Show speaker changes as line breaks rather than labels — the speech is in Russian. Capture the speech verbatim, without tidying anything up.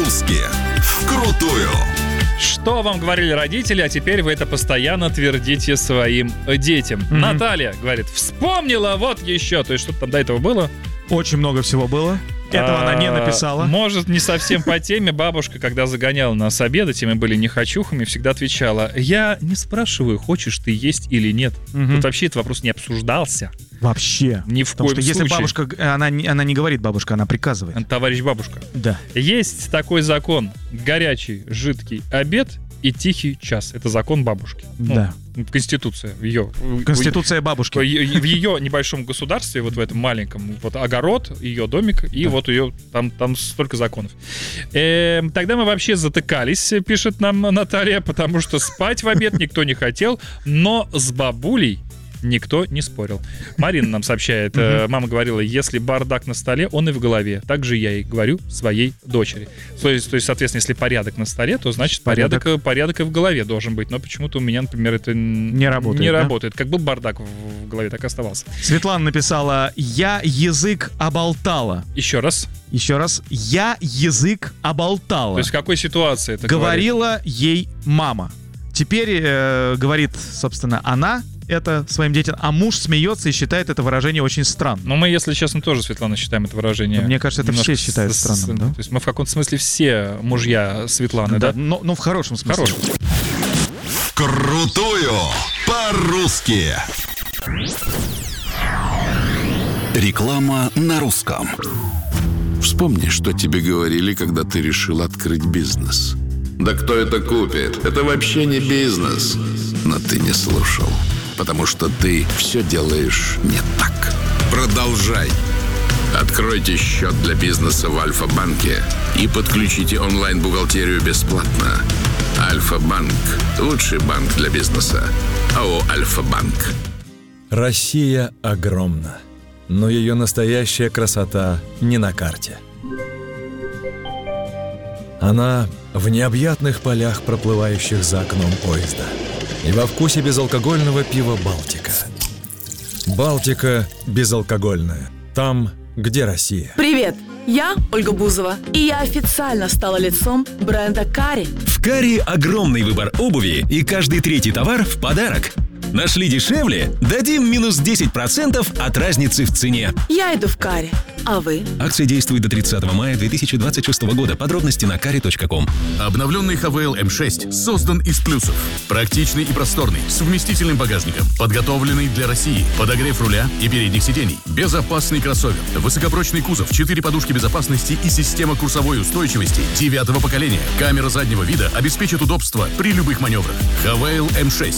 по-русски. Вкрутую.
Что вам говорили родители, а теперь вы это постоянно твердите своим детям. Mm-hmm. Наталья говорит, вспомнила, вот еще. То есть что-то там до этого было?
Очень много всего было. Этого она не написала.
Может, не совсем по теме. Бабушка, когда загоняла нас обедать, и мы были нехочухами, всегда отвечала: я не спрашиваю, хочешь ты есть или нет.
Угу.
Тут вообще этот вопрос не обсуждался.
Вообще.
Ни в
Потому
коем
что
случае.
если бабушка, она, она не говорит бабушка, она приказывает.
Товарищ бабушка.
Да.
Есть такой закон: горячий, жидкий обед и тихий час. Это закон бабушки.
Да.
Ну, Конституция. Ее,
Конституция бабушки.
В ее небольшом государстве, вот в этом маленьком, вот огород, ее домик, и да. вот ее, там, там столько законов. Э, тогда мы вообще затыкались, пишет нам Наталья, потому что спать в обед никто не хотел, но с бабулей никто не спорил. Марина нам сообщает, э, мама говорила, если бардак на столе, он и в голове. Так же я и говорю своей дочери. То есть, то есть соответственно, если порядок на столе, то значит порядок, порядок, порядок и в голове должен быть. Но почему-то у меня, например, это не работает. Не да? работает. Как был бардак в голове, так и оставался.
Светлана написала: я язык оболтала.
Еще раз.
Еще раз. Я язык оболтала.
То есть в какой ситуации это
говорила
говорит?
ей мама. Теперь э, говорит, собственно, она это своим детям, а муж смеется и считает это выражение очень странным.
Но мы, если честно, тоже, Светлана, считаем это выражение.
Но мне кажется, это все считают с, странным, да?
То есть мы в каком-то смысле все мужья Светланы, да?
да? Но, но в хорошем смысле.
Хорошем.
Вкрутую по-русски. Реклама на русском.
Вспомни, что тебе говорили, когда ты решил открыть бизнес. Да кто это купит? Это вообще не бизнес. Но ты не слушал, потому что ты все делаешь не так. Продолжай. Откройте счет для бизнеса в Альфа-банке и подключите онлайн-бухгалтерию бесплатно. Альфа-банк – лучший банк для бизнеса. АО «Альфа-банк».
Россия огромна, но ее настоящая красота не на карте. Она в необъятных полях, проплывающих за окном поезда, и во вкусе безалкогольного пива «Балтика». «Балтика» безалкогольная. Там, где Россия.
Привет! Я Ольга Бузова, и я официально стала лицом бренда «Кари».
В «Кари» огромный выбор обуви, и каждый третий товар в подарок. Нашли дешевле? Дадим минус десять процентов от разницы в цене.
Я иду в «Кари». А вы?
Акция действует до тридцатого мая две тысячи двадцать шестого года. Подробности на кари точка ком.
Обновленный хавейл эм шесть создан из плюсов. Практичный и просторный, с вместительным багажником, подготовленный для России, подогрев руля и передних сидений, безопасный кроссовер, высокопрочный кузов, четыре подушки безопасности и система курсовой устойчивости девятого поколения. Камера заднего вида обеспечит удобство при любых маневрах. хавейл эм шесть.